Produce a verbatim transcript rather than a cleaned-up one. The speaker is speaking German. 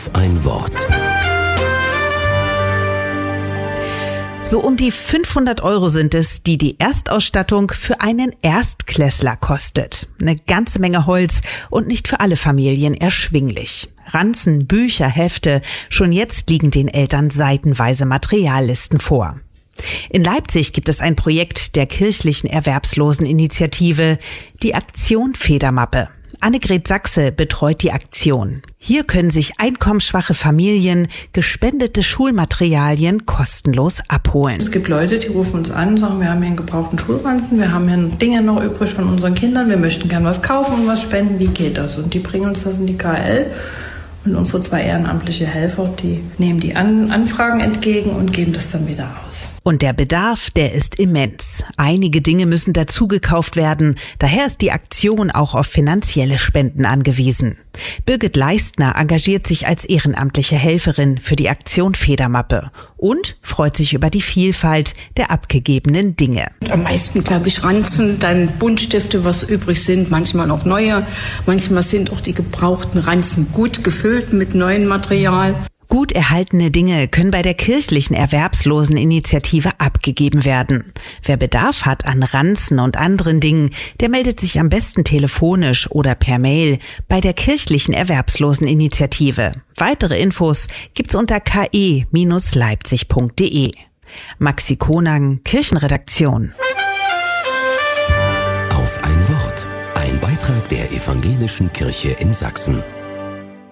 Auf ein Wort. So um die fünfhundert Euro sind es, die die Erstausstattung für einen Erstklässler kostet. Eine ganze Menge Holz und nicht für alle Familien erschwinglich. Ranzen, Bücher, Hefte, schon jetzt liegen den Eltern seitenweise Materiallisten vor. In Leipzig gibt es ein Projekt der kirchlichen Erwerbsloseninitiative, die Aktion Federmappe. Annegret Sachse betreut die Aktion. Hier können sich einkommensschwache Familien gespendete Schulmaterialien kostenlos abholen. Es gibt Leute, die rufen uns an und sagen, wir haben hier einen gebrauchten Schulranzen, wir haben hier Dinge noch übrig von unseren Kindern, wir möchten gern was kaufen und was spenden, wie geht das? Und die bringen uns das in die K L. Und unsere zwei ehrenamtliche Helfer, die nehmen die An- Anfragen entgegen und geben das dann wieder aus. Und der Bedarf, der ist immens. Einige Dinge müssen dazugekauft werden. Daher ist die Aktion auch auf finanzielle Spenden angewiesen. Birgit Leistner engagiert sich als ehrenamtliche Helferin für die Aktion Federmappe und freut sich über die Vielfalt der abgegebenen Dinge. Am meisten, glaube ich, Ranzen, dann Buntstifte, was übrig sind, manchmal auch neue. Manchmal sind auch die gebrauchten Ranzen gut gefüllt mit neuem Material. Gut erhaltene Dinge können bei der kirchlichen Erwerbsloseninitiative abgegeben werden. Wer Bedarf hat an Ranzen und anderen Dingen, der meldet sich am besten telefonisch oder per Mail bei der kirchlichen Erwerbsloseninitiative. Weitere Infos gibt's unter k e Bindestrich leipzig punkt d e. Maxi Konang, Kirchenredaktion. Auf ein Wort. Ein Beitrag der Evangelischen Kirche in Sachsen.